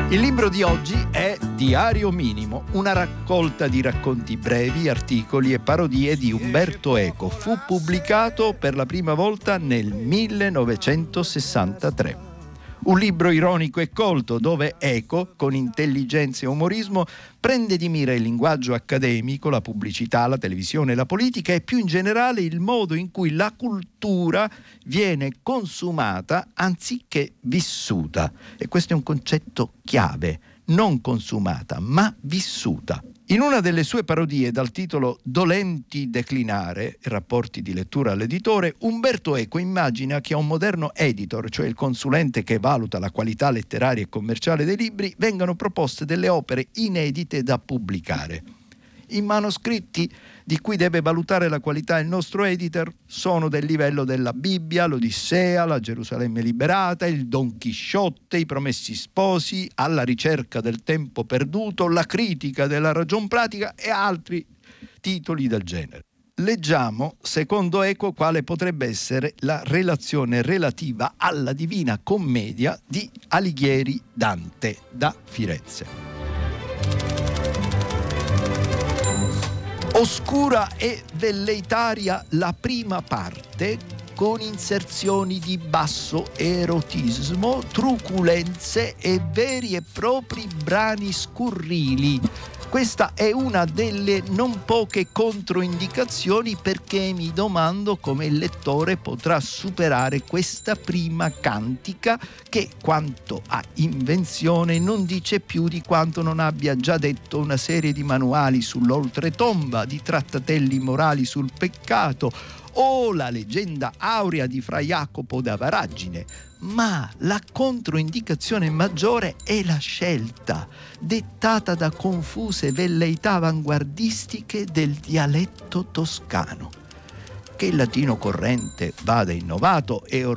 Il libro di oggi è Diario Minimo, una raccolta di racconti brevi, articoli e parodie di Umberto Eco. Fu pubblicato per la prima volta nel 1963. Un libro ironico e colto dove Eco, con intelligenza e umorismo, prende di mira il linguaggio accademico, la pubblicità, la televisione, la politica e più in generale il modo in cui la cultura viene consumata anziché vissuta. E questo è un concetto chiave, non consumata, ma vissuta. In una delle sue parodie dal titolo Dolenti declinare, rapporti di lettura all'editore, Umberto Eco immagina che a un moderno editor, cioè il consulente che valuta la qualità letteraria e commerciale dei libri, vengano proposte delle opere inedite da pubblicare. I manoscritti di cui deve valutare la qualità il nostro editor sono del livello della Bibbia, l'Odissea, la Gerusalemme liberata, il Don Chisciotte, i Promessi Sposi, Alla ricerca del tempo perduto, la critica della ragion pratica e altri titoli del genere. Leggiamo, secondo Eco, quale potrebbe essere la relazione relativa alla Divina Commedia di Alighieri Dante da Firenze. Oscura e velleitaria la prima parte, con inserzioni di basso erotismo, truculenze e veri e propri brani scurrili. Questa è una delle non poche controindicazioni, perché mi domando come il lettore potrà superare questa prima cantica che, quanto a invenzione, non dice più di quanto non abbia già detto una serie di manuali sull'oltretomba, di trattatelli morali sul peccato o la leggenda aurea di Fra Jacopo da Varagine. Ma la controindicazione maggiore è la scelta, dettata da confuse velleità avanguardistiche del dialetto toscano. Che il latino corrente vada innovato è